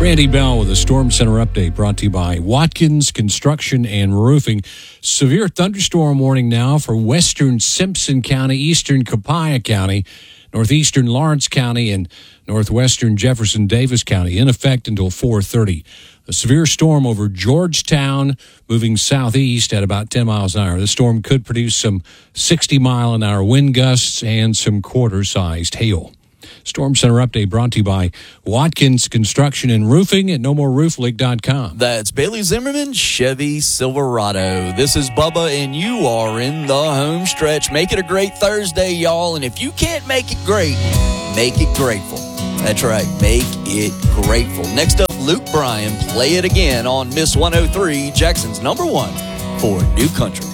Randy Bell with a Storm Center update brought to you by Watkins Construction and Roofing. Severe thunderstorm warning now for western Simpson County, eastern Copiah County, northeastern Lawrence County, and northwestern Jefferson Davis County in effect until 4:30. A severe storm over Georgetown, moving southeast at about 10 miles an hour. The storm could produce some 60-mile-an-hour wind gusts and some quarter-sized hail. Storm Center update brought to you by Watkins Construction and Roofing at NoMoreRoofLeak.com. That's Bailey Zimmerman, Chevy Silverado. This is Bubba, and you are in the home stretch. Make it a great Thursday, y'all. And if you can't make it great, make it grateful. That's right, make it grateful. Next up, Luke Bryan, Play It Again on Miss 103, Jackson's #1 for New Country.